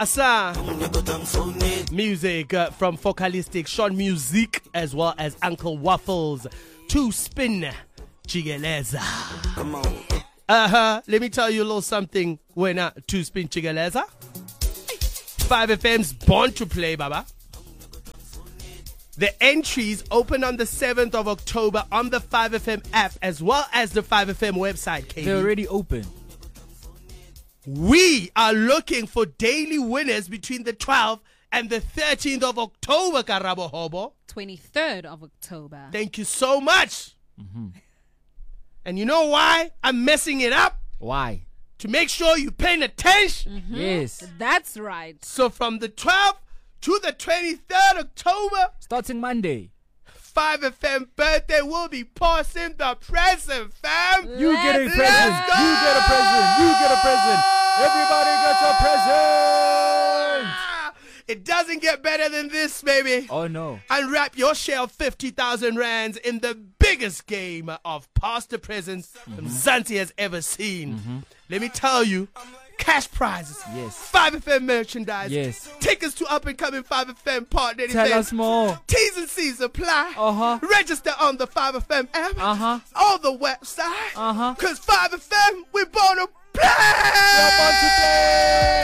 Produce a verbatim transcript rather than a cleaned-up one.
Asa. Music uh, from Focalistic, Sean Music, as well as Uncle Waffles. Two Spin Chigeleza. Come on. Uh-huh. Let me tell you a little something when uh, Two Spin Chigeleza. five F M's born to play, Baba. The entries open on the seventh of October on the five F M app as well as the five F M website, K B. They're already open. We are looking for daily winners between the twelfth and the thirteenth of October, Karabo Hobo. twenty-third of October. Thank you so much. Mm-hmm. And you know why I'm messing it up? Why? To make sure you're paying attention. Mm-hmm. Yes. That's right. So from the twelfth to the twenty-third October, Starting Monday. five F M birthday will be passing the present, fam. You get a Let's present. go. You get a present. You get a present. Everybody gets a present. Ah, It doesn't get better than this, baby. Oh no. Unwrap your share of fifty thousand rands in the biggest game of past the presents mm-hmm. Mzansi has ever seen. Mm-hmm. Let me tell you, cash prizes, Yes. five F M merchandise, Yes. tickets to up and coming five F M partner Tell events. us more. T's and C's apply. Uh-huh. Register on the five F M app, Uh-huh. on the website. Uh-huh. Cause five F M, we're born to play. We're born to play.